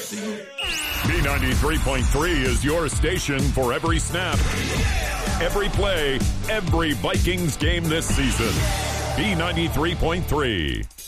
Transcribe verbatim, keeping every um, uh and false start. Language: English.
B ninety-three point three is your station for every snap, every play, every Vikings game this season. B ninety-three point three.